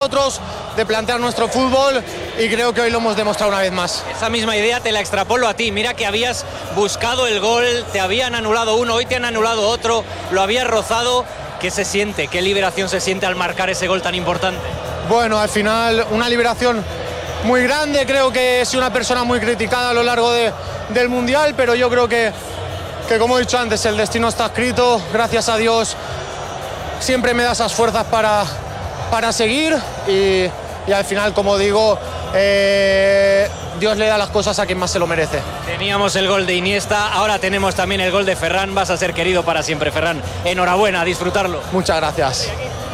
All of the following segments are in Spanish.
nosotros, de plantear nuestro fútbol, y creo que hoy lo hemos demostrado una vez más. Esa misma idea te la extrapolo a ti. Mira que habías buscado el gol, te habían anulado uno, hoy te han anulado otro, lo habías rozado. ¿Qué se siente? ¿Qué liberación se siente al marcar ese gol tan importante? Bueno, al final una liberación muy grande. Creo que he sido una persona muy criticada a lo largo del Mundial, pero yo creo que como he dicho antes, el destino está escrito. Gracias a Dios siempre me da esas fuerzas para seguir, y al final, como digo, Dios le da las cosas a quien más se lo merece. Teníamos el gol de Iniesta, ahora tenemos también el gol de Ferran. Vas a ser querido para siempre, Ferran. Enhorabuena, a disfrutarlo. Muchas gracias.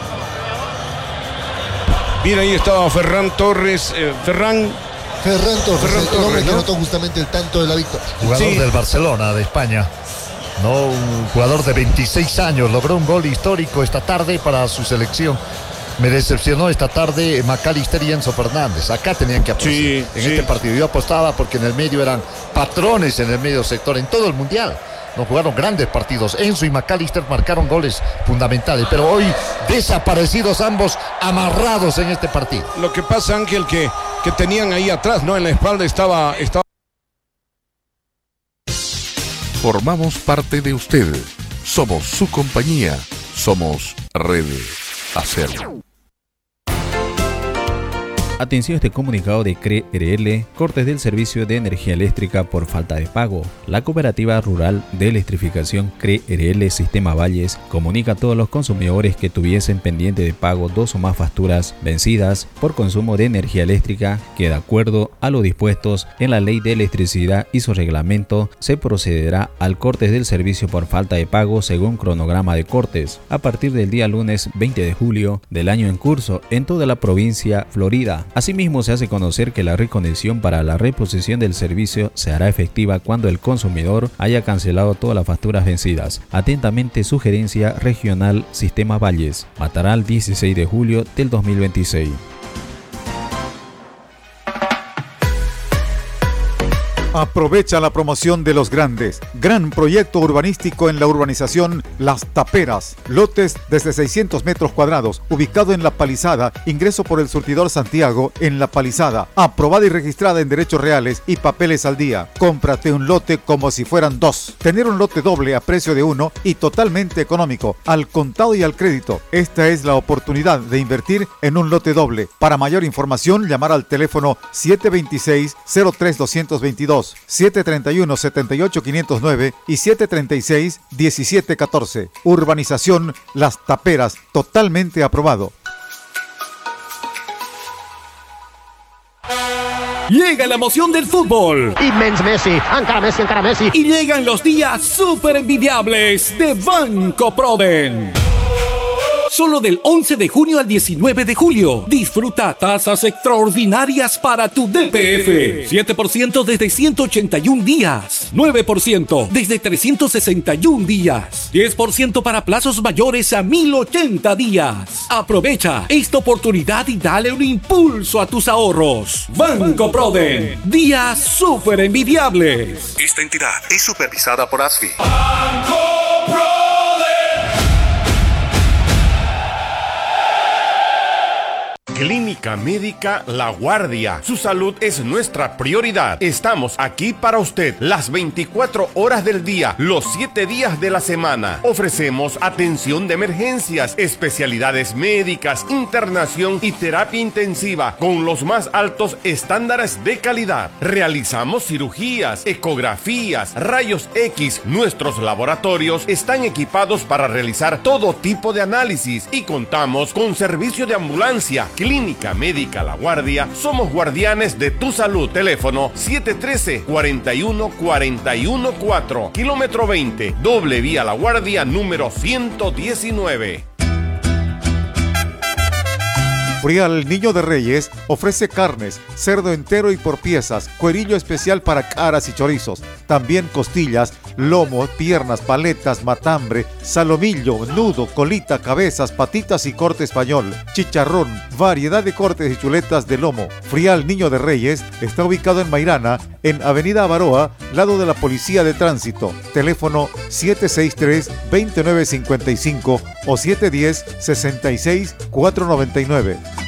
Bien, ahí estaba Ferran Torres. Ferran Torres, el hombre que ¿no? anotó justamente el tanto de la victoria. Jugador del Barcelona, de España. No, un jugador de 26 años. Logró un gol histórico esta tarde para su selección. Me decepcionó esta tarde McAllister y Enzo Fernández. Acá tenían que apostar este partido. Yo apostaba porque en el medio eran patrones en el medio sector, en todo el Mundial. No jugaron grandes partidos. Enzo y McAllister marcaron goles fundamentales, pero hoy desaparecidos ambos, amarrados en este partido. Lo que pasa, Ángel, que tenían ahí atrás, ¿no? En la espalda estaba... Formamos parte de usted. Somos su compañía. Somos Red Acer. Atención a este comunicado de CRE-RL, cortes del servicio de energía eléctrica por falta de pago. La Cooperativa Rural de Electrificación CRE-RL Sistema Valles comunica a todos los consumidores que tuviesen pendiente de pago 2 o más facturas vencidas por consumo de energía eléctrica que, de acuerdo a lo dispuestos en la Ley de Electricidad y su reglamento, se procederá al corte del servicio por falta de pago según cronograma de cortes a partir del día lunes 20 de julio del año en curso en toda la provincia Florida. Asimismo, se hace conocer que la reconexión para la reposición del servicio se hará efectiva cuando el consumidor haya cancelado todas las facturas vencidas. Atentamente, Sugerencia Regional Sistema Valles. Mataral, 16 de julio del 2026. Aprovecha la promoción de los grandes. Gran proyecto urbanístico en la urbanización Las Taperas. Lotes desde 600 metros cuadrados, ubicado en La Palizada, ingreso por el surtidor Santiago en La Palizada. Aprobada y registrada en derechos reales y papeles al día. Cómprate un lote como si fueran dos. Tener un lote doble a precio de uno y totalmente económico, al contado y al crédito. Esta es la oportunidad de invertir en un lote doble. Para mayor información, llamar al teléfono 726-03-222. 731-78-509 y 736-1714. Urbanización Las Taperas, totalmente aprobado. Llega la emoción del fútbol. Immens Messi, encara Messi. Y llegan los días súper envidiables de Banco Proden. Solo del 11 de junio al 19 de julio. Disfruta tasas extraordinarias para tu DPF. 7% desde 181 días. 9% desde 361 días. 10% para plazos mayores a 1080 días. Aprovecha esta oportunidad y dale un impulso a tus ahorros. Banco Proden. Días súper envidiables. Esta entidad es supervisada por ASFI. Banco Proden. Clínica Médica La Guardia. Su salud es nuestra prioridad. Estamos aquí para usted las 24 horas del día, los 7 días de la semana. Ofrecemos atención de emergencias, especialidades médicas, internación y terapia intensiva con los más altos estándares de calidad. Realizamos cirugías, ecografías, rayos X. Nuestros laboratorios están equipados para realizar todo tipo de análisis y contamos con servicio de ambulancia. Clínica Médica La Guardia, somos guardianes de tu salud. Teléfono 713-41414, kilómetro 20, doble vía La Guardia número 119. Frial Niño de Reyes ofrece carnes, cerdo entero y por piezas, cuerillo especial para caras y chorizos, también costillas, lomo, piernas, paletas, matambre, salomillo, nudo, colita, cabezas, patitas y corte español, chicharrón, variedad de cortes y chuletas de lomo. Frial Niño de Reyes está ubicado en Mairana, en Avenida Avaroa, lado de la Policía de Tránsito. Teléfono 763-2955 o 710-66499.